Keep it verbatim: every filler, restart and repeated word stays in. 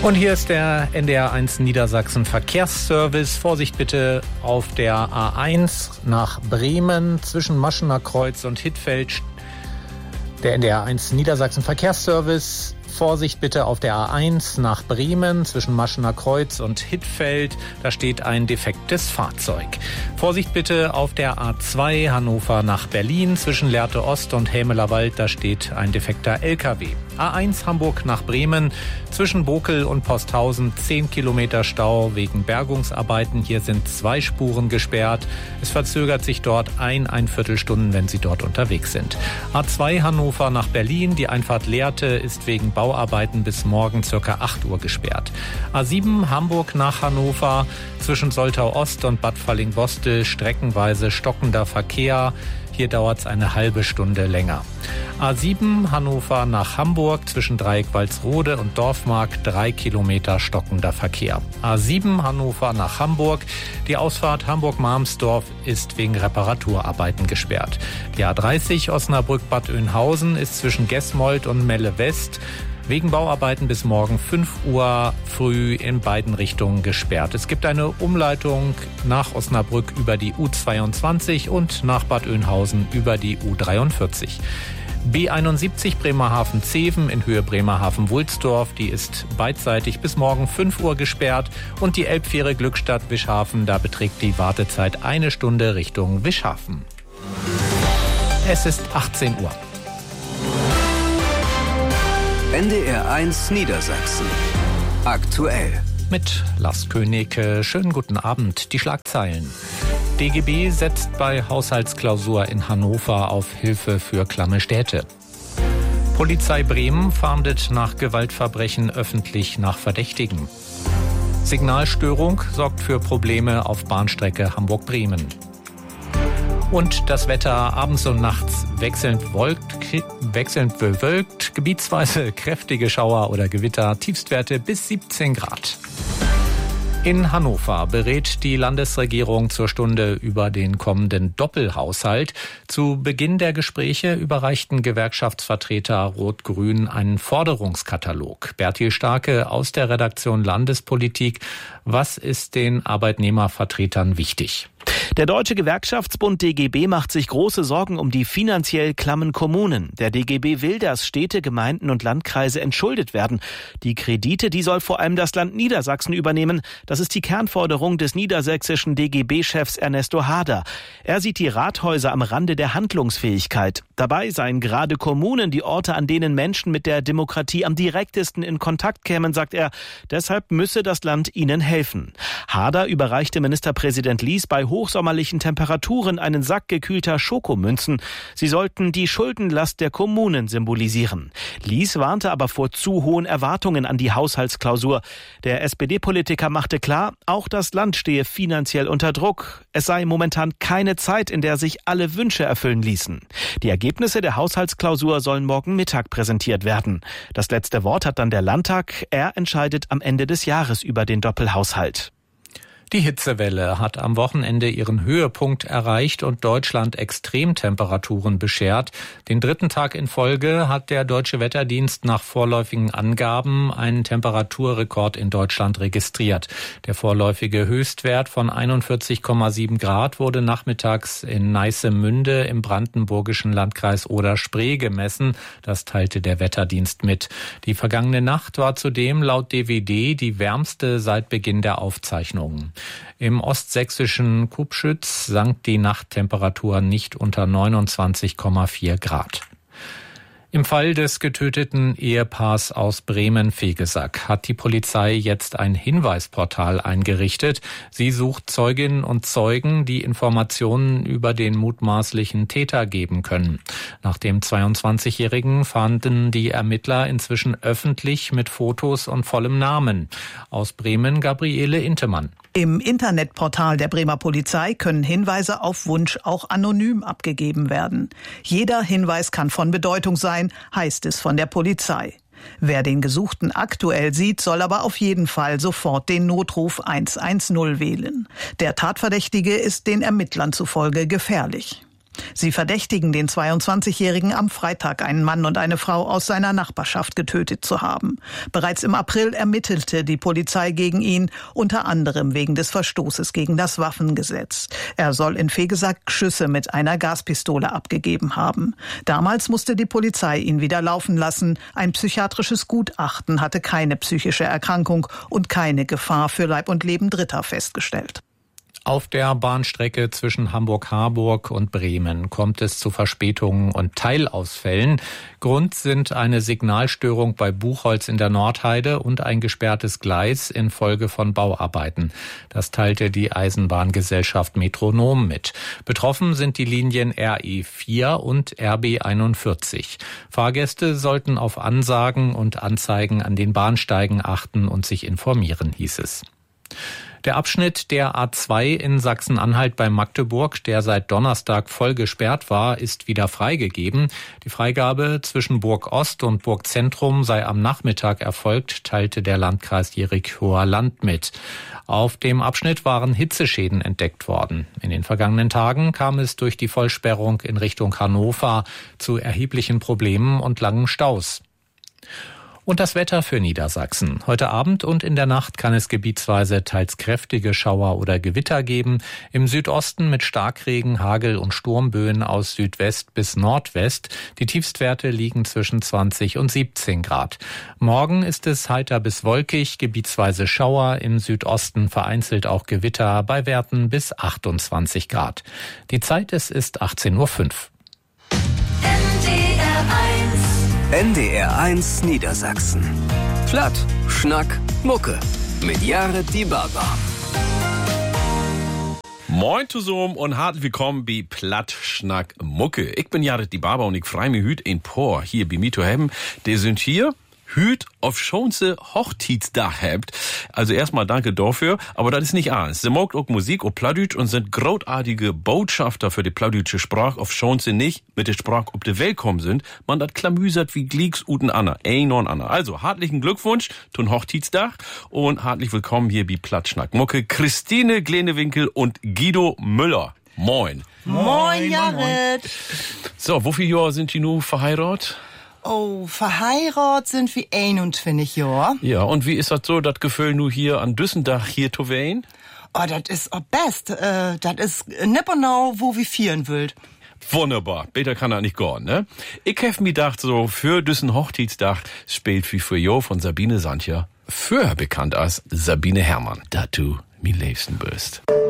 Und hier ist der N D R eins Niedersachsen Verkehrsservice. Vorsicht bitte auf der A eins nach Bremen zwischen Maschener Kreuz und Hittfeld. Der N D R eins Niedersachsen Verkehrsservice. Vorsicht bitte auf der A eins nach Bremen zwischen Maschener Kreuz und Hittfeld. Da steht ein defektes Fahrzeug. Vorsicht bitte auf der A zwei Hannover nach Berlin zwischen Lehrte Ost und Helmelerwald. Da steht ein defekter L K W. A eins Hamburg nach Bremen zwischen Bokel und Posthausen. zehn Kilometer Stau wegen Bergungsarbeiten. Hier sind zwei Spuren gesperrt. Es verzögert sich dort ein, ein Viertelstunden, wenn Sie dort unterwegs sind. A zwei Hannover nach Berlin. Die Einfahrt Lehrte ist wegen Bauarbeiten bis morgen circa acht Uhr gesperrt. A sieben Hamburg nach Hannover zwischen Soltau Ost und Bad Falling-Bostel streckenweise stockender Verkehr. Hier dauert es eine halbe Stunde länger. A sieben Hannover nach Hamburg zwischen Dreieck-Walsrode und Dorfmark drei Kilometer stockender Verkehr. A sieben Hannover nach Hamburg. Die Ausfahrt Hamburg-Marmsdorf ist wegen Reparaturarbeiten gesperrt. Die A dreißig Osnabrück-Bad Oeynhausen ist zwischen Gesmold und Melle West wegen Bauarbeiten bis morgen fünf Uhr früh in beiden Richtungen gesperrt. Es gibt eine Umleitung nach Osnabrück über die U zweiundzwanzig und nach Bad Oeynhausen über die U dreiundvierzig. B einundsiebzig Bremerhaven-Zeven in Höhe Bremerhaven-Wulsdorf, die ist beidseitig bis morgen fünf Uhr gesperrt. Und die Elbfähre Glückstadt-Wischhafen, da beträgt die Wartezeit eine Stunde Richtung Wischhafen. Es ist achtzehn Uhr. N D R eins Niedersachsen. Aktuell. Mit Lars König. Schönen guten Abend. Die Schlagzeilen. D G B setzt bei Haushaltsklausur in Hannover auf Hilfe für klamme Städte. Polizei Bremen fahndet nach Gewaltverbrechen öffentlich nach Verdächtigen. Signalstörung sorgt für Probleme auf Bahnstrecke Hamburg-Bremen. Und das Wetter abends und nachts wechselnd, wolkt, wechselnd bewölkt, gebietsweise kräftige Schauer oder Gewitter, Tiefstwerte bis siebzehn Grad. In Hannover berät die Landesregierung zur Stunde über den kommenden Doppelhaushalt. Zu Beginn der Gespräche überreichten Gewerkschaftsvertreter Rot-Grün einen Forderungskatalog. Bertil Starke aus der Redaktion Landespolitik. Was ist den Arbeitnehmervertretern wichtig? Der Deutsche Gewerkschaftsbund D G B macht sich große Sorgen um die finanziell klammen Kommunen. Der D G B will, dass Städte, Gemeinden und Landkreise entschuldet werden. Die Kredite, die soll vor allem das Land Niedersachsen übernehmen. Das ist die Kernforderung des niedersächsischen D G B-Chefs Ernesto Harder. Er sieht die Rathäuser am Rande der Handlungsfähigkeit. Dabei seien gerade Kommunen die Orte, an denen Menschen mit der Demokratie am direktesten in Kontakt kämen, sagt er. Deshalb müsse das Land ihnen helfen. Harder überreichte Ministerpräsident Lies bei hochsommerlichen Temperaturen einen Sack gekühlter Schokomünzen. Sie sollten die Schuldenlast der Kommunen symbolisieren. Lies warnte aber vor zu hohen Erwartungen an die Haushaltsklausur. Der S P D-Politiker machte klar, auch das Land stehe finanziell unter Druck. Es sei momentan keine Zeit, in der sich alle Wünsche erfüllen ließen. Die Ergebnisse der Haushaltsklausur sollen morgen Mittag präsentiert werden. Das letzte Wort hat dann der Landtag. Er entscheidet am Ende des Jahres über den Doppelhaushalt. Die Hitzewelle hat am Wochenende ihren Höhepunkt erreicht und Deutschland Extremtemperaturen beschert. Den dritten Tag in Folge hat der Deutsche Wetterdienst nach vorläufigen Angaben einen Temperaturrekord in Deutschland registriert. Der vorläufige Höchstwert von einundvierzig Komma sieben Grad wurde nachmittags in Neissemünde im brandenburgischen Landkreis Oder-Spree gemessen. Das teilte der Wetterdienst mit. Die vergangene Nacht war zudem laut D W D die wärmste seit Beginn der Aufzeichnungen. Im ostsächsischen Kubschütz sank die Nachttemperatur nicht unter neunundzwanzig Komma vier Grad. Im Fall des getöteten Ehepaars aus Bremen-Vegesack hat die Polizei jetzt ein Hinweisportal eingerichtet. Sie sucht Zeuginnen und Zeugen, die Informationen über den mutmaßlichen Täter geben können. Nach dem zweiundzwanzigjährigen fahnden die Ermittler inzwischen öffentlich mit Fotos und vollem Namen. Aus Bremen Gabriele Intemann. Im Internetportal der Bremer Polizei können Hinweise auf Wunsch auch anonym abgegeben werden. Jeder Hinweis kann von Bedeutung sein, heißt es von der Polizei. Wer den Gesuchten aktuell sieht, soll aber auf jeden Fall sofort den Notruf eins eins null wählen. Der Tatverdächtige ist den Ermittlern zufolge gefährlich. Sie verdächtigen den zweiundzwanzigjährigen am Freitag einen Mann und eine Frau aus seiner Nachbarschaft getötet zu haben. Bereits im April ermittelte die Polizei gegen ihn, unter anderem wegen des Verstoßes gegen das Waffengesetz. Er soll in Vegesack Schüsse mit einer Gaspistole abgegeben haben. Damals musste die Polizei ihn wieder laufen lassen. Ein psychiatrisches Gutachten hatte keine psychische Erkrankung und keine Gefahr für Leib und Leben Dritter festgestellt. Auf der Bahnstrecke zwischen Hamburg-Harburg und Bremen kommt es zu Verspätungen und Teilausfällen. Grund sind eine Signalstörung bei Buchholz in der Nordheide und ein gesperrtes Gleis infolge von Bauarbeiten. Das teilte die Eisenbahngesellschaft Metronom mit. Betroffen sind die Linien R E vier und R B einundvierzig. Fahrgäste sollten auf Ansagen und Anzeigen an den Bahnsteigen achten und sich informieren, hieß es. Der Abschnitt der A zwei in Sachsen-Anhalt bei Magdeburg, der seit Donnerstag voll gesperrt war, ist wieder freigegeben. Die Freigabe zwischen Burg Ost und Burg Zentrum sei am Nachmittag erfolgt, teilte der Landkreis Jerichower Land mit. Auf dem Abschnitt waren Hitzeschäden entdeckt worden. In den vergangenen Tagen kam es durch die Vollsperrung in Richtung Hannover zu erheblichen Problemen und langen Staus. Und das Wetter für Niedersachsen. Heute Abend und in der Nacht kann es gebietsweise teils kräftige Schauer oder Gewitter geben. Im Südosten mit Starkregen, Hagel und Sturmböen aus Südwest bis Nordwest. Die Tiefstwerte liegen zwischen zwanzig und siebzehn Grad. Morgen ist es heiter bis wolkig, gebietsweise Schauer, im Südosten vereinzelt auch Gewitter bei Werten bis achtundzwanzig Grad. Die Zeit, es ist achtzehn Uhr fünf. N D R eins Niedersachsen. Platt, Schnack, Mucke. Mit Jared Die Barber. Moin zusammen und herzlich willkommen bei Platt, Schnack, Mucke. Ich bin Jared Die Barber und ich freue mich hüt ein paar hier bei mir zu haben. Die sind hier hüt auf schönste Hochzeitsdach habt. Also erstmal danke dafür, aber das ist nicht alles. Sie mag auch Musik auf Plattdeutsch und sind großartige Botschafter für die plattdeutsche Sprache auf schönste nicht mit der Sprache auf die Welt kommen sind. Man dat klamüsert wie Glicks uten Anna, ein und Anna. Also herzlichen Glückwunsch zum Hochzeitsdach und herzlich willkommen hier bei Platt, Schnack, Mucke. Christine Glenewinkel und Guido Müller. Moin. Moin, Jared. So, wie viele Jahre sind die nun verheiratet? Oh, verheiratet sind wir einundzwanzig Jahre. Ja, und wie ist das so, das Gefühl nur hier an Düssendach hier zu wählen? Oh, das ist auch best. Äh, das ist nicht genau, wo wir vieren wollt. Wunderbar, besser kann er nicht gehen, ne? Ich hab mir gedacht, so für Düssen Hochzeitsdach spielt wie für Jo von Sabine Santja, früher bekannt als Sabine Herrmann, da du mi liebsten bist.